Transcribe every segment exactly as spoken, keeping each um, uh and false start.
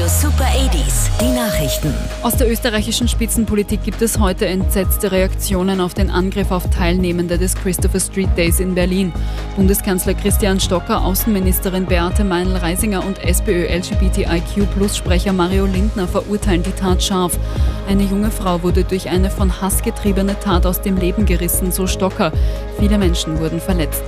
Radio Super achtziger, die Nachrichten. Aus der österreichischen Spitzenpolitik gibt es heute entsetzte Reaktionen auf den Angriff auf Teilnehmende des Christopher Street Days in Berlin. Bundeskanzler Christian Stocker, Außenministerin Beate Meinl-Reisinger und SPÖ-L G B T I Q Plus Sprecher Mario Lindner verurteilen die Tat scharf. Eine junge Frau wurde durch eine von Hass getriebene Tat aus dem Leben gerissen, so Stocker. Viele Menschen wurden verletzt.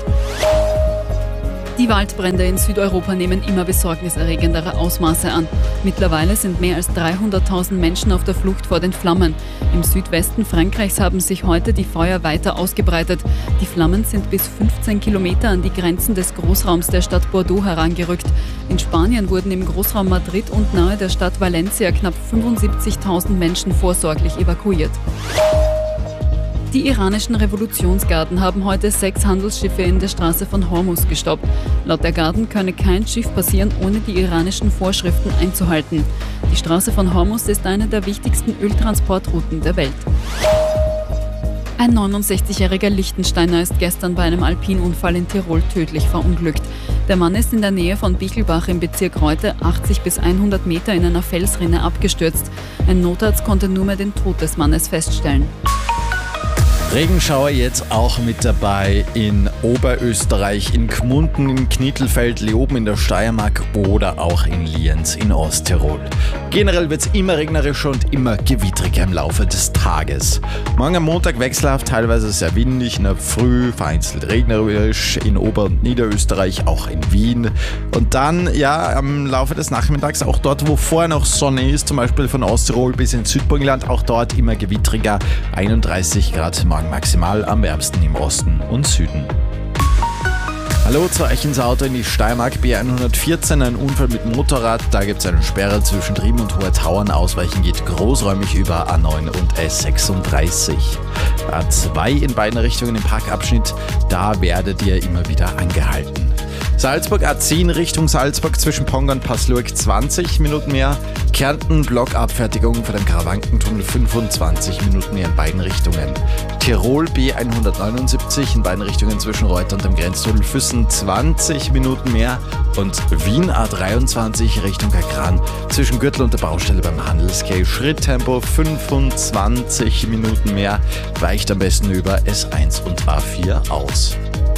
Die Waldbrände in Südeuropa nehmen immer besorgniserregendere Ausmaße an. Mittlerweile sind mehr als dreihunderttausend Menschen auf der Flucht vor den Flammen. Im Südwesten Frankreichs haben sich heute die Feuer weiter ausgebreitet. Die Flammen sind bis fünfzehn Kilometer an die Grenzen des Großraums der Stadt Bordeaux herangerückt. In Spanien wurden im Großraum Madrid und nahe der Stadt Valencia knapp fünfundsiebzigtausend Menschen vorsorglich evakuiert. Die iranischen Revolutionsgarden haben heute sechs Handelsschiffe in der Straße von Hormuz gestoppt. Laut der Garden könne kein Schiff passieren, ohne die iranischen Vorschriften einzuhalten. Die Straße von Hormuz ist eine der wichtigsten Öltransportrouten der Welt. Ein neunundsechzigjähriger Liechtensteiner ist gestern bei einem Alpinunfall in Tirol tödlich verunglückt. Der Mann ist in der Nähe von Bichelbach im Bezirk Reute achtzig bis hundert Meter in einer Felsrinne abgestürzt. Ein Notarzt konnte nur mehr den Tod des Mannes feststellen. Regenschauer jetzt auch mit dabei in Oberösterreich, in Gmunden, in Knittelfeld, Leoben in der Steiermark oder auch in Lienz in Osttirol. Generell wird es immer regnerischer und immer gewittriger im Laufe des Tages. Morgen am Montag wechselhaft, teilweise sehr windig, in der Früh vereinzelt regnerisch in Ober- und Niederösterreich, auch in Wien. Und dann, ja, am Laufe des Nachmittags auch dort, wo vorher noch Sonne ist, zum Beispiel von Osttirol bis ins Südburgenland, auch dort immer gewittriger, einunddreißig Grad morgen maximal, am wärmsten im Osten und Süden. Hallo, zu euch ins Auto in die Steiermark, B hundertvierzehn, ein Unfall mit Motorrad, da gibt es eine Sperre zwischen Triem und Hoher Tauern, ausweichen geht großräumig über A neun und S sechsunddreißig. A zwei in beiden Richtungen im Parkabschnitt, da werdet ihr immer wieder angehalten. Salzburg A zehn Richtung Salzburg zwischen Pong und Passlurg zwanzig Minuten mehr. Kärnten Blockabfertigung für den Karawankentunnel fünfundzwanzig Minuten mehr in beiden Richtungen. Tirol B hundertneunundsiebzig in beiden Richtungen zwischen Reuter und dem Grenztunnel Füssen zwanzig Minuten mehr. Und Wien A dreiundzwanzig Richtung Agran zwischen Gürtel und der Baustelle beim Handelsquai Schritttempo fünfundzwanzig Minuten mehr. Weicht am besten über S eins und A vier aus.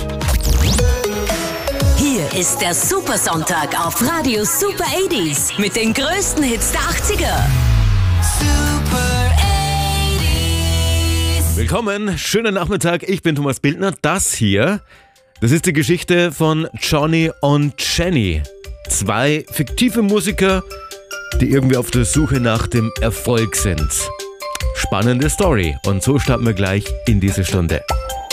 Hier ist der Supersonntag auf Radio Super achtziger mit den größten Hits der achtziger. Super achtziger. Willkommen, schönen Nachmittag, ich bin Thomas Bildner. Das hier, das ist die Geschichte von Johnny und Jenny. Zwei fiktive Musiker, die irgendwie auf der Suche nach dem Erfolg sind. Spannende Story und so starten wir gleich in diese Stunde.